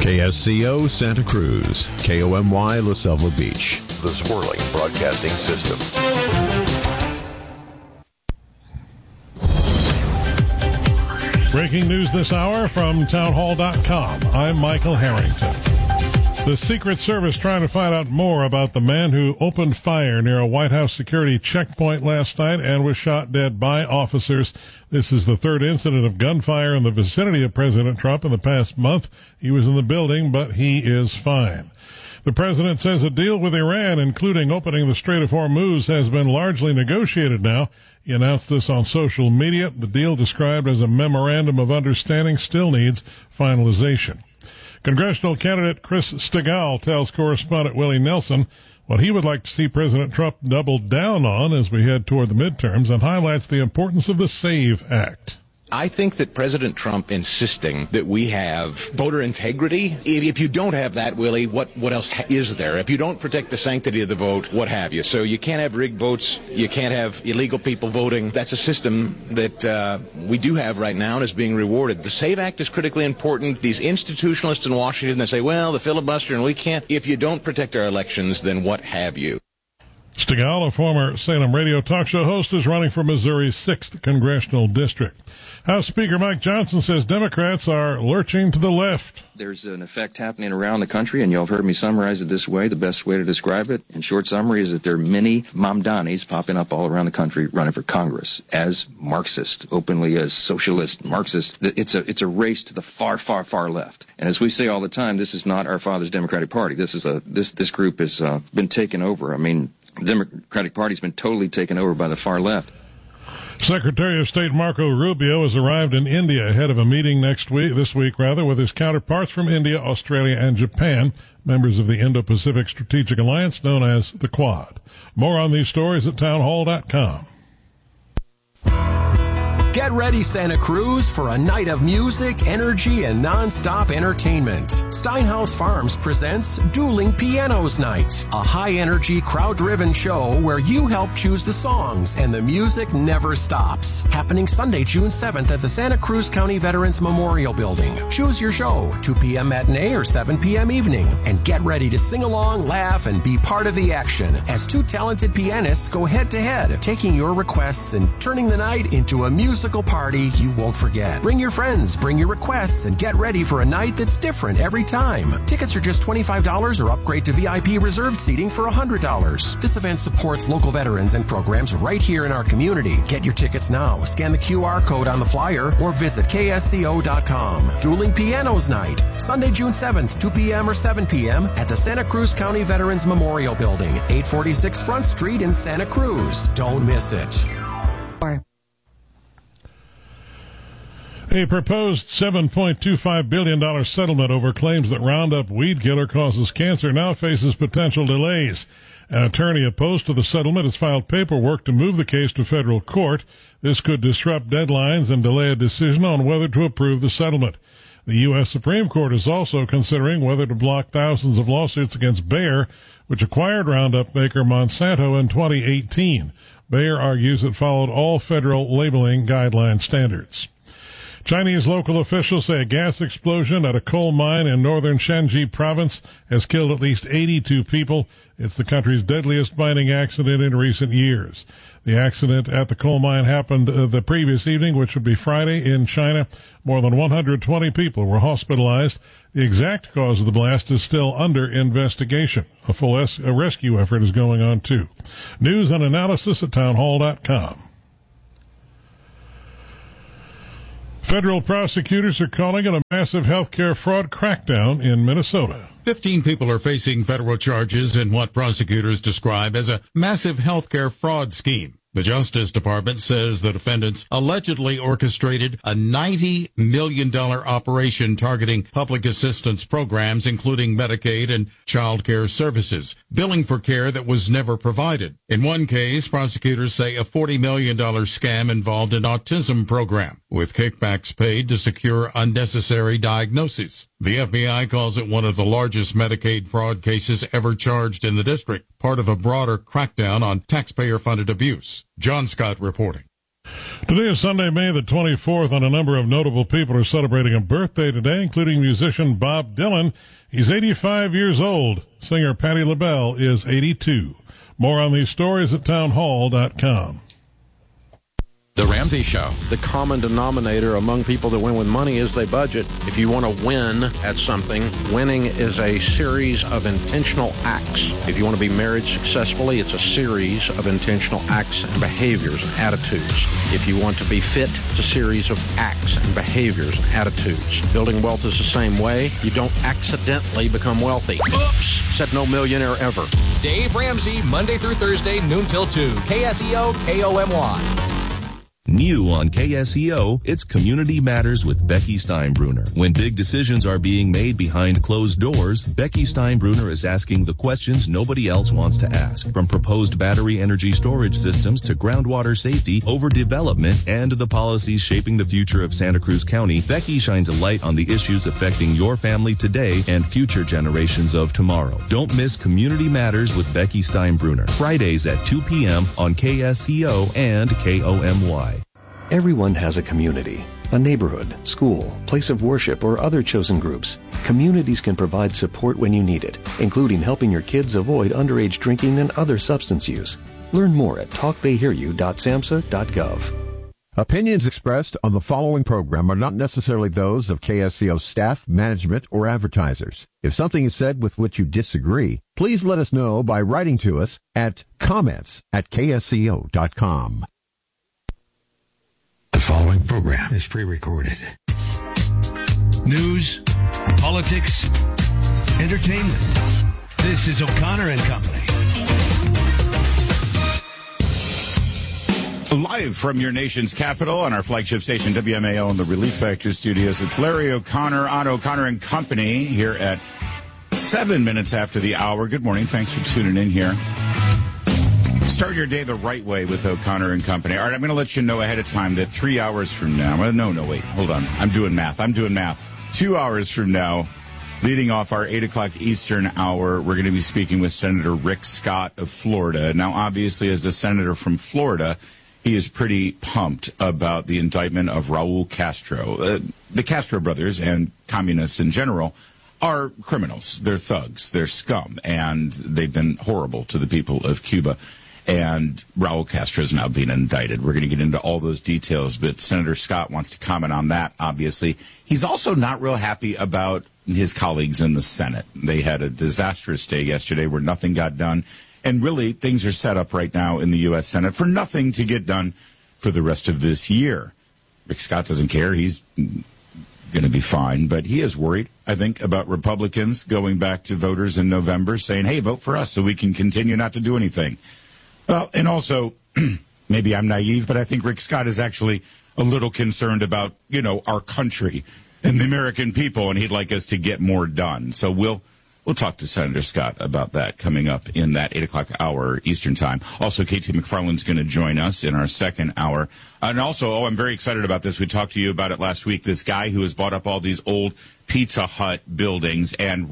KSCO Santa Cruz, KOMY La Selva Beach, the Swirling Broadcasting System. Breaking news this hour from townhall.com. I'm Michael Harrington. The Secret Service trying to find out more about the man who opened fire near a White House security checkpoint last night and was shot dead by officers. This is the third incident of gunfire in the vicinity of President Trump in the past month. He was in the building, but he is fine. The president says a deal with Iran, including opening the Strait of Hormuz, has been largely negotiated now. He announced this on social media. The deal, described as a memorandum of understanding, still needs finalization. Congressional candidate Chris Stigall tells correspondent Willie Nelson what he would like to see President Trump double down on as we head toward the midterms, and highlights the importance of the SAVE Act. I think that President Trump insisting that we have voter integrity, if you don't have that, Willie, what else is there? If you don't protect the sanctity of the vote, what have you? So you can't have rigged votes. You can't have illegal people voting. That's a system that we do have right now and is being rewarded. The SAVE Act is critically important. These institutionalists in Washington, they say, well, the filibuster and we can't. If you don't protect our elections, then what have you? Stigall, a former Salem radio talk show host, is running for Missouri's 6th congressional district. House Speaker Mike Johnson says Democrats are lurching to the left. There's an effect happening around the country, and you'll have heard me summarize it this way. The best way to describe it, in short summary, is that there are many Mamdanis popping up all around the country running for Congress as Marxist, openly as socialist, Marxist. It's a race to the far, far, far left. And as we say all the time, this is not our father's Democratic Party. This group has been taken over. I mean, the Democratic Party's been totally taken over by the far left. Secretary of State Marco Rubio has arrived in India ahead of a meeting this week with his counterparts from India, Australia, and Japan, members of the Indo-Pacific Strategic Alliance known as the Quad. More on these stories at townhall.com. Get ready, Santa Cruz, for a night of music, energy, and non-stop entertainment. Steinhaus Farms presents Dueling Pianos Night, a high-energy, crowd-driven show where you help choose the songs and the music never stops. Happening Sunday, June 7th at the Santa Cruz County Veterans Memorial Building. Choose your show, 2 p.m. matinee or 7 p.m. evening, and get ready to sing along, laugh, and be part of the action as two talented pianists go head-to-head, taking your requests and turning the night into a musical party you won't forget. Bring your friends, bring your requests, and get ready for a night that's different every time. Tickets are just $25 or upgrade to VIP reserved seating for $100. This event supports local veterans and programs right here in our community. Get your tickets now. Scan the QR code on the flyer or visit KSCO.com. Dueling Pianos Night, Sunday, June 7th, 2 p.m. or 7 p.m. at the Santa Cruz County Veterans Memorial Building, 846 Front Street in Santa Cruz. Don't miss it. A proposed $7.25 billion settlement over claims that Roundup weed killer causes cancer now faces potential delays. An attorney opposed to the settlement has filed paperwork to move the case to federal court. This could disrupt deadlines and delay a decision on whether to approve the settlement. The U.S. Supreme Court is also considering whether to block thousands of lawsuits against Bayer, which acquired Roundup maker Monsanto in 2018. Bayer argues it followed all federal labeling guideline standards. Chinese local officials say a gas explosion at a coal mine in northern Shenji province has killed at least 82 people. It's the country's deadliest mining accident in recent years. The accident at the coal mine happened the previous evening, which would be Friday, in China. More than 120 people were hospitalized. The exact cause of the blast is still under investigation. A full rescue effort is going on, too. News and analysis at townhall.com. Federal prosecutors are calling it a massive healthcare fraud crackdown in Minnesota. 15 people are facing federal charges in what prosecutors describe as a massive healthcare fraud scheme. The Justice Department says the defendants allegedly orchestrated a $90 million operation targeting public assistance programs, including Medicaid and child care services, billing for care that was never provided. In one case, prosecutors say a $40 million scam involved an autism program, with kickbacks paid to secure unnecessary diagnoses. The FBI calls it one of the largest Medicaid fraud cases ever charged in the district, part of a broader crackdown on taxpayer-funded abuse. John Scott reporting. Today is Sunday, May the 24th, and a number of notable people are celebrating a birthday today, including musician Bob Dylan. He's 85 years old. Singer Patti LaBelle is 82. More on these stories at townhall.com. The Ramsey Show. The common denominator among people that win with money is they budget. If you want to win at something, winning is a series of intentional acts. If you want to be married successfully, it's a series of intentional acts and behaviors and attitudes. If you want to be fit, it's a series of acts and behaviors and attitudes. Building wealth is the same way. You don't accidentally become wealthy. Oops! Said no millionaire ever. Dave Ramsey, Monday through Thursday, noon till 2. KSEO, KOMY. New on KSEO, it's Community Matters with Becky Steinbruner. When big decisions are being made behind closed doors, Becky Steinbruner is asking the questions nobody else wants to ask. From proposed battery energy storage systems to groundwater safety, overdevelopment, and the policies shaping the future of Santa Cruz County, Becky shines a light on the issues affecting your family today and future generations of tomorrow. Don't miss Community Matters with Becky Steinbruner, Fridays at 2 p.m. on KSEO and KOMY. Everyone has a community, a neighborhood, school, place of worship, or other chosen groups. Communities can provide support when you need it, including helping your kids avoid underage drinking and other substance use. Learn more at talktheyhearyou.samhsa.gov. Opinions expressed on the following program are not necessarily those of KSCO staff, management, or advertisers. If something is said with which you disagree, please let us know by writing to us at comments@ksco.com. The following program is pre-recorded. News, politics, entertainment. This is O'Connor and Company. Live from your nation's capital on our flagship station, WMAL, in the Relief Factor studios, it's Larry O'Connor on O'Connor and Company here at 7 minutes after the hour. Good morning. Thanks for tuning in here. Start your day the right way with O'Connor and Company. All right, I'm going to let you know ahead of time that 3 hours from now, wait, hold on. I'm doing math. 2 hours from now, leading off our 8 o'clock Eastern hour, we're going to be speaking with Senator Rick Scott of Florida. Now, obviously, as a senator from Florida, he is pretty pumped about the indictment of Raul Castro. The Castro brothers and communists in general are criminals. They're thugs. They're scum. And they've been horrible to the people of Cuba. And Raul Castro is now being indicted. We're going to get into all those details, but Senator Scott wants to comment on that, obviously. He's also not real happy about his colleagues in the Senate. They had a disastrous day yesterday where nothing got done. And really, things are set up right now in the U.S. Senate for nothing to get done for the rest of this year. Rick Scott doesn't care. He's going to be fine. But he is worried, I think, about Republicans going back to voters in November saying, hey, vote for us so we can continue not to do anything. Well, and also, maybe I'm naive, but I think Rick Scott is actually a little concerned about, our country and the American people, and he'd like us to get more done. So we'll talk to Senator Scott about that coming up in that 8 o'clock hour Eastern time. Also, KT McFarland's going to join us in our second hour. And also, I'm very excited about this. We talked to you about it last week. This guy who has bought up all these old Pizza Hut buildings and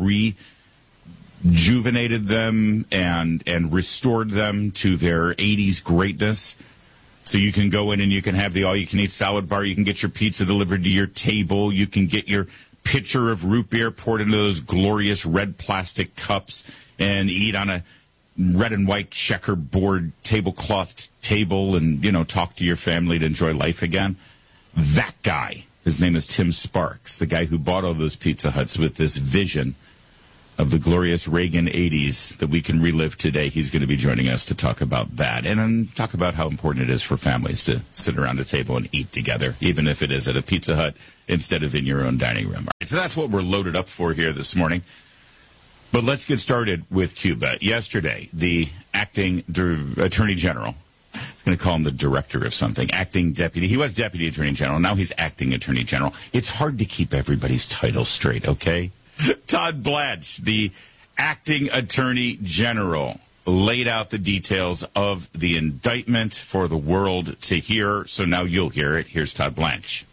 rejuvenated them and restored them to their 80s greatness. So you can go in and you can have the all-you-can-eat salad bar. You can get your pizza delivered to your table. You can get your pitcher of root beer poured into those glorious red plastic cups and eat on a red and white checkerboard tablecloth table and, talk to your family to enjoy life again. That guy, his name is Tim Sparks, the guy who bought all those Pizza Huts with this vision of the glorious Reagan 80s that we can relive today. He's going to be joining us to talk about that and then talk about how important it is for families to sit around a table and eat together, even if it is at a Pizza Hut instead of in your own dining room. All right, so that's what we're loaded up for here this morning. But let's get started with Cuba. Yesterday, the acting Attorney General, I was going to call him the director of something, acting deputy. He was Deputy Attorney General. Now he's acting Attorney General. It's hard to keep everybody's titles straight, okay? Todd Blanche, the acting Attorney General, laid out the details of the indictment for the world to hear. So now you'll hear it. Here's Todd Blanche.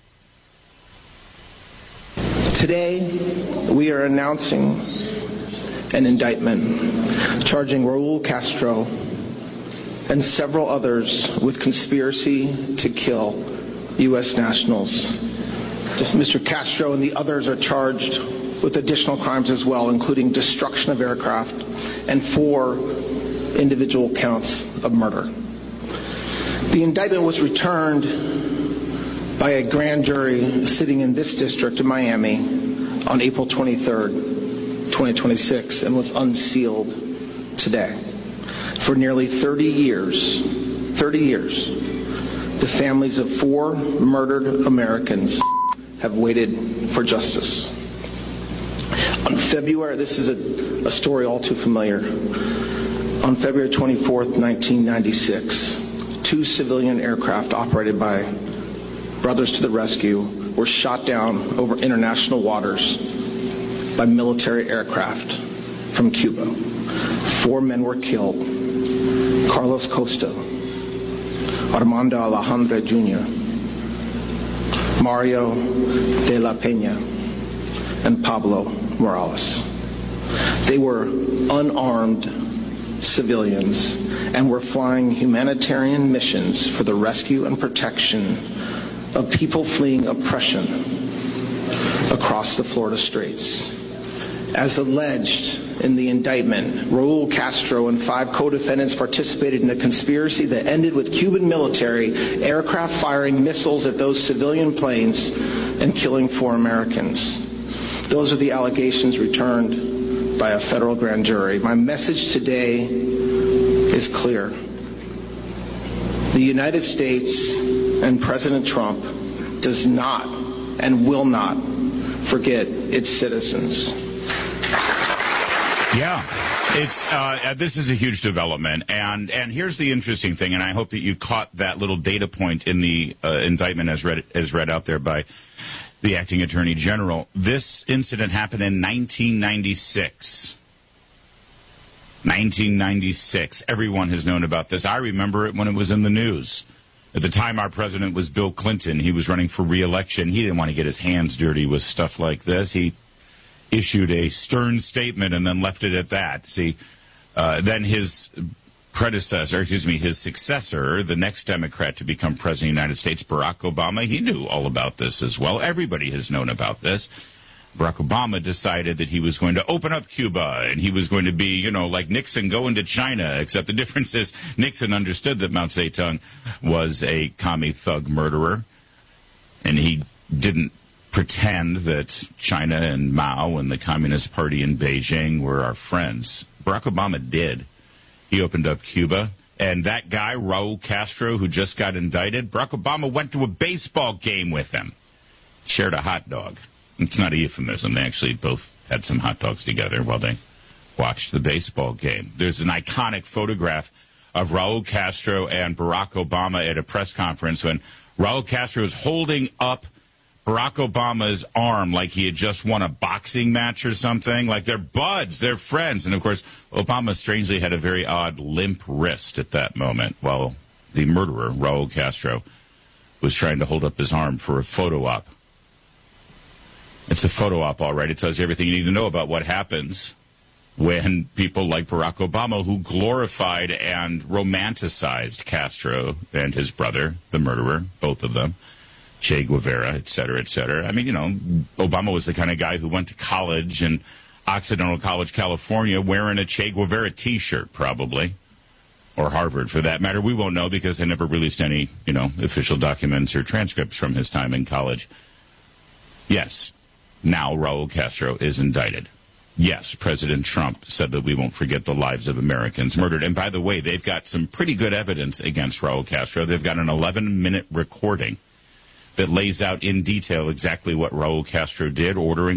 Today, we are announcing an indictment charging Raul Castro and several others with conspiracy to kill U.S. nationals. Mr. Castro and the others are charged with additional crimes as well, including destruction of aircraft and 4 individual counts of murder. The indictment was returned by a grand jury sitting in this district in Miami on April 23rd, 2026, and was unsealed today. For nearly 30 years, the families of 4 murdered Americans have waited for justice. On February, this is a story all too familiar. On February 24th, 1996, 2 civilian aircraft operated by Brothers to the Rescue were shot down over international waters by military aircraft from Cuba. 4 men were killed: Carlos Costa, Armando Alejandro Jr., Mario de la Peña, and Pablo Morales. They were unarmed civilians and were flying humanitarian missions for the rescue and protection of people fleeing oppression across the Florida Straits. As alleged in the indictment, Raul Castro and 5 co-defendants participated in a conspiracy that ended with Cuban military aircraft firing missiles at those civilian planes and killing 4 Americans. Those are the allegations returned by a federal grand jury. My message today is clear. The United States and President Trump does not and will not forget its citizens. Yeah, this is a huge development, and here's the interesting thing, and I hope that you caught that little data point in the indictment as read out there by the acting attorney general. This incident happened in 1996. 1996. Everyone has known about this. I remember it when it was in the news. At the time, our president was Bill Clinton. He was running for re-election. He didn't want to get his hands dirty with stuff like this. He issued a stern statement and then left it at that. See, then his successor, the next Democrat to become president of the United States, Barack Obama, he knew all about this as well. Everybody has known about this. Barack Obama decided that he was going to open up Cuba, and he was going to be, like Nixon going to China, except the difference is Nixon understood that Mao Zedong was a commie thug murderer, and he didn't pretend that China and Mao and the Communist Party in Beijing were our friends. Barack Obama did. He opened up Cuba, and that guy, Raul Castro, who just got indicted, Barack Obama went to a baseball game with him, shared a hot dog. It's not a euphemism. They actually both had some hot dogs together while they watched the baseball game. There's an iconic photograph of Raul Castro and Barack Obama at a press conference when Raul Castro is holding up Barack Obama's arm like he had just won a boxing match or something. Like they're buds, they're friends. And, of course, Obama strangely had a very odd limp wrist at that moment while the murderer, Raul Castro, was trying to hold up his arm for a photo op. It's a photo op, all right. It tells you everything you need to know about what happens when people like Barack Obama, who glorified and romanticized Castro and his brother, the murderer, both of them, Che Guevara, et cetera, et cetera. I mean, Obama was the kind of guy who went to college in Occidental College, California, wearing a Che Guevara T-shirt, probably, or Harvard, for that matter. We won't know because they never released any, official documents or transcripts from his time in college. Yes, now Raul Castro is indicted. Yes, President Trump said that we won't forget the lives of Americans murdered. And by the way, they've got some pretty good evidence against Raul Castro. They've got an 11-minute recording that lays out in detail exactly what Raul Castro did, ordering